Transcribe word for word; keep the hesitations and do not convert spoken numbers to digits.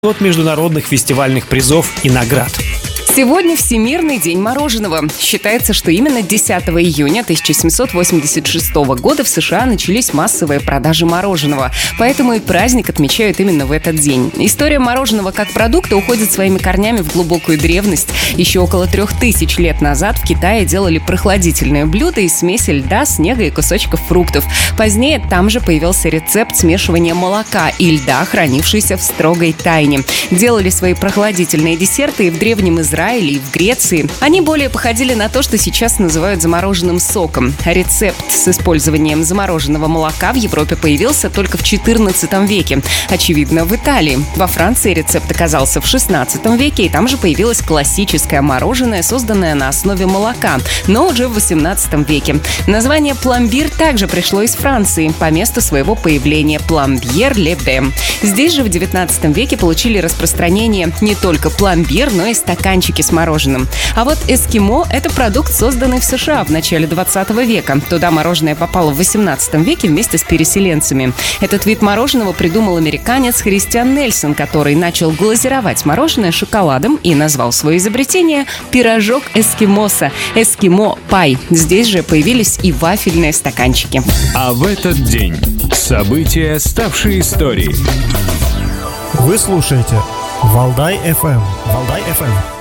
от международных фестивальных призов и наград. Сегодня Всемирный день мороженого. Считается, что именно десятого июня тысяча семьсот восемьдесят шестого года в США начались массовые продажи мороженого. Поэтому и праздник отмечают именно в этот день. История мороженого как продукта уходит своими корнями в глубокую древность. Еще около трех тысяч лет назад в Китае делали прохладительное блюдо из смеси льда, снега и кусочков фруктов. Позднее там же появился рецепт смешивания молока и льда, хранившийся в строгой тайне. Делали свои прохладительные десерты и в Древнем Израиле, и в Греции. Они более походили на то, что сейчас называют замороженным соком. Рецепт с использованием замороженного молока в Европе появился только в четырнадцатом веке. Очевидно, в Италии. Во Франции рецепт оказался в шестнадцатом веке, и там же появилось классическое мороженое, созданное на основе молока, но уже в восемнадцатом веке. Название пломбир также пришло из Франции по месту своего появления – пломбьер-ле-бем. Здесь же в девятнадцатом веке получили распространение не только пломбир, но и стаканчики с мороженым. А вот эскимо – это продукт, созданный в США в начале двадцатого века. Туда мороженое попало в восемнадцатом веке вместе с переселенцами. Этот вид мороженого придумал американец Христиан Нельсон, который начал глазировать мороженое шоколадом и назвал свое изобретение «пирожок эскимоса» – эскимо-пай. Здесь же появились и вафельные стаканчики. А в этот день события, ставшие историей. Вы слушаете Валдай эф эм. Валдай эф эм.